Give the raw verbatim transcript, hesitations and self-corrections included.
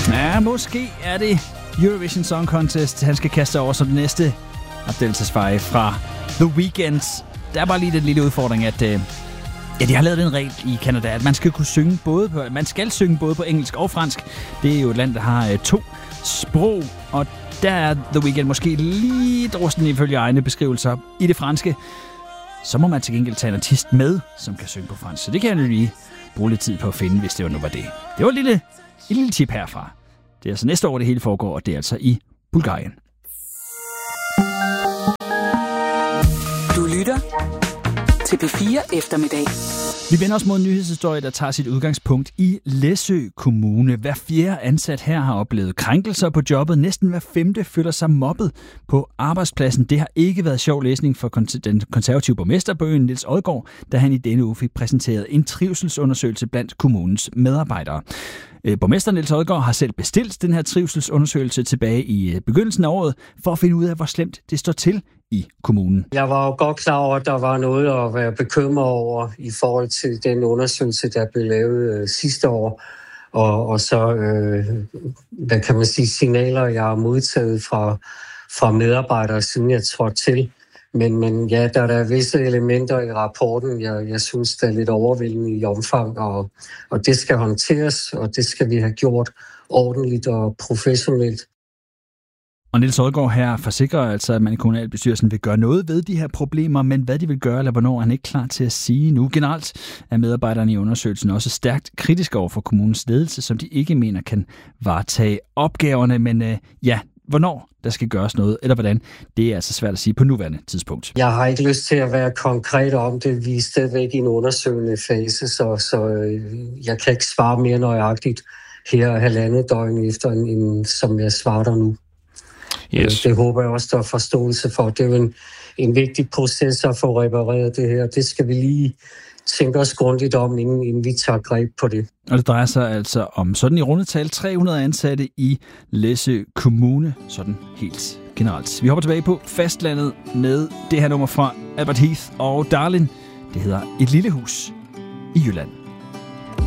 Ja, måske er det Eurovision Song Contest, han skal kaste over som det næste opdagelsesveje fra The Weeknd. Der er bare lige den lille udfordring, at øh, ja, de har lavet den regel i Canada, at man skal kunne synge både på, man skal synge både på engelsk og fransk. Det er jo et land, der har øh, to sprog, og der er The Weeknd måske lige drusten ifølge egne beskrivelser i det franske. Så må man til gengæld tage en artist med, som kan synge på fransk. Så det kan jeg jo lige bruge lidt tid på at finde, hvis det var nu var det. Det var et lille, et lille tip herfra. Det er altså næste år, det hele foregår, og det er altså i Bulgarien. Du lytter til P fire Eftermiddag. Vi vender os mod en nyhedshistorie, der tager sit udgangspunkt i Læsø Kommune. Hver fjerde ansat her har oplevet krænkelser på jobbet. Næsten hver femte føler sig mobbet på arbejdspladsen. Det har ikke været sjov læsning for den konservative borgmester på øen, Niels Odgaard, da han i denne uge fik præsenteret en trivselsundersøgelse blandt kommunens medarbejdere. Borgmester Niels Odgaard har selv bestilt den her trivselsundersøgelse tilbage i begyndelsen af året, for at finde ud af, hvor slemt det står til i kommunen. Jeg var jo godt klar over, at der var noget at være bekymret over i forhold til den undersøgelse, der blev lavet øh, sidste år. Og, og så, øh, hvad kan man sige, signaler, jeg har modtaget fra, fra medarbejdere, siden jeg trådte til. Men, men ja, der er der visse elementer i rapporten, jeg, jeg synes, der er lidt overvældende i omfang, og, og det skal håndteres, og det skal vi have gjort ordentligt og professionelt. Og Niels Odgaard her forsikrer altså, at man i kommunalbestyrelsen vil gøre noget ved de her problemer, men hvad de vil gøre, eller hvornår, er han ikke klar til at sige nu. Generelt er medarbejderne i undersøgelsen også stærkt kritiske over for kommunens ledelse, som de ikke mener kan varetage opgaverne, men øh, ja, hvornår der skal gøres noget, eller hvordan, det er altså svært at sige på nuværende tidspunkt. Jeg har ikke lyst til at være konkret om det. Vi er stadigvæk i en undersøgende fase, så, så jeg kan ikke svare mere nøjagtigt her halvandet døgn efter, en, som jeg svarer der nu. Yes. Det håber jeg også, der er forståelse for. Det er jo en, en vigtig proces at få repareret det her. Det skal vi lige tænke os grundigt om, inden, inden vi tager greb på det. Og det drejer sig altså om sådan i rundetal tre hundrede ansatte i Læsø Kommune, sådan helt generelt. Vi hopper tilbage på fastlandet med det her nummer fra Albert Heath og Darlin. Det hedder Et lille hus i Jylland.